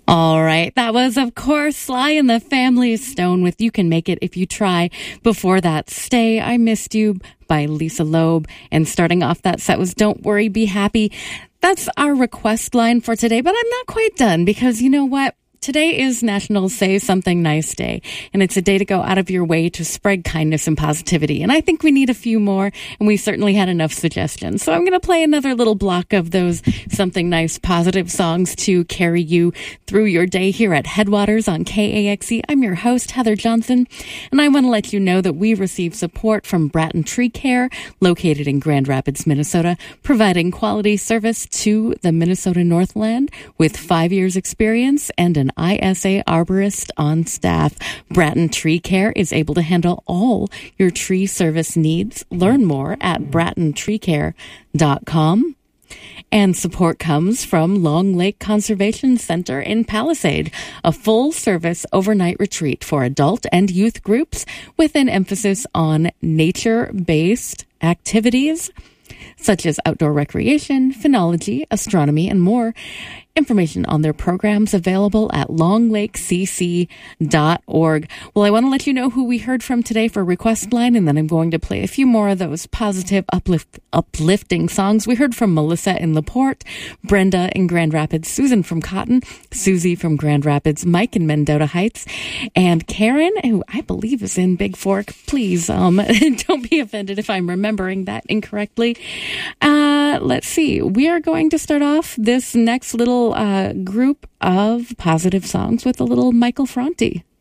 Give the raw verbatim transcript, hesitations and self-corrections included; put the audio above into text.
All right. That was, of course, Sly and the Family Stone with You Can Make It If You Try. Before that, Stay, I Missed You by Lisa Loeb. And starting off that set was Don't Worry, Be Happy. That's our request line for today, but I'm not quite done because you know what? Today is National Say Something Nice Day, and it's a day to go out of your way to spread kindness and positivity. And I think we need a few more, and we certainly had enough suggestions. So I'm going to play another little block of those something nice, positive songs to carry you through your day here at Headwaters on K A X E. I'm your host, Heather Johnson, and I want to let you know that we receive support from Bratton Tree Care, located in Grand Rapids, Minnesota, providing quality service to the Minnesota Northland with five years experience and an I S A arborist on staff. Bratton Tree Care is able to handle all your tree service needs. Learn more at bratton tree care dot com. And support comes from Long Lake Conservation Center in Palisade, a full-service overnight retreat for adult and youth groups with an emphasis on nature-based activities such as outdoor recreation, phenology, astronomy, and more. Information on their programs available at long lake c c dot org. Well, I want to let you know who we heard from today for Request Line, and then I'm going to play a few more of those positive, uplift, uplifting songs. We heard from Melissa in LaPorte, Brenda in Grand Rapids, Susan from Cotton, Susie from Grand Rapids, Mike in Mendota Heights, and Karen, who I believe is in Big Fork. Please um, don't be offended if I'm remembering that incorrectly. Uh, let's see. We are going to start off this next little uh, group of positive songs with a little Michael Franti.